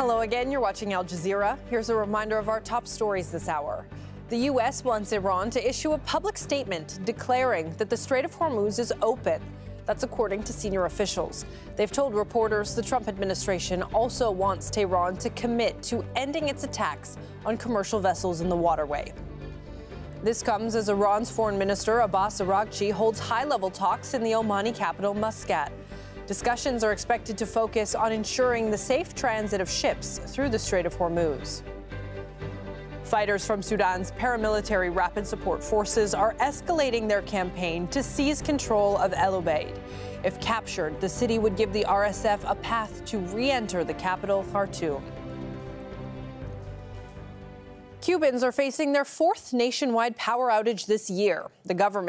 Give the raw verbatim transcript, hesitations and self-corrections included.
Hello again, you're watching Al Jazeera. Here's a reminder of our top stories this hour. The U S wants Iran to issue a public statement declaring that the Strait of Hormuz is open. That's according to senior officials. They've told reporters the Trump administration also wants Tehran to commit to ending its attacks on commercial vessels in the waterway. This comes as Iran's foreign minister Abbas Araghchi holds high-level talks in the Omani capital Muscat. Discussions are expected to focus on ensuring the safe transit of ships through the Strait of Hormuz. Fighters from Sudan's paramilitary rapid support forces are escalating their campaign to seize control of El Obeid. If captured, the city would give the R S F a path to re-enter the capital, Khartoum. Cubans are facing their fourth nationwide power outage this year. The government